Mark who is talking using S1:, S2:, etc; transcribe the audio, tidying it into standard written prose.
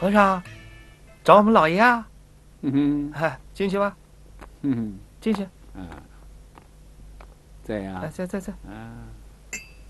S1: 和尚，找我们老爷啊！
S2: 嗯
S1: 哎，进去吧，
S2: 哼，
S1: 进去。
S2: 啊，在呀，
S1: 在。
S2: 啊。